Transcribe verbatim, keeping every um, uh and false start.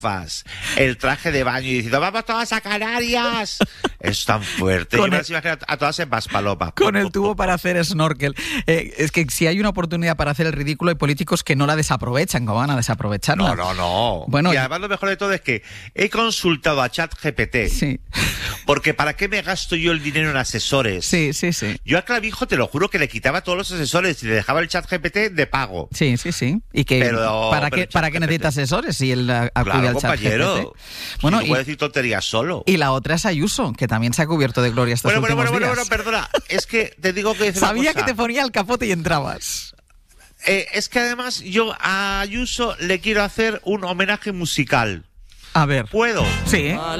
el traje de baño y diciendo ¡vamos todas a Canarias! Es tan fuerte. Yo Con me el- las imagino a todas en Maspalomas. Con el tubo para hacer snorkel. Eh, es que si hay una oportunidad para hacer el ridículo, hay políticos que no la desaprovechan. ¿Cómo van a desaprovecharla? No, no, no. Bueno, y y- además lo mejor de todo es que he consultado a ChatGPT. Sí, Porque ¿para qué me gasto yo el dinero en asesores? sí, sí, sí. Yo a Clavijo te lo juro que le quitaba todos los asesores y le dejaba el ChatGPT de pago. Sí, sí, sí. ¿Y que Pero- para pero qué para qué ChatGPT. necesita asesores si él a- acude Claro, al chat compañero. G P T? Bueno, Si no y, puede decir tonterías solo. y la otra es Ayuso, que también se ha cubierto de gloria estos Bueno, bueno, últimos bueno, bueno, días. bueno, perdona. Es que te digo que... Sabía que te ponía el capote y entrabas. Eh, es que además yo a Ayuso le quiero hacer un homenaje musical. A ver. ¿Puedo? Sí.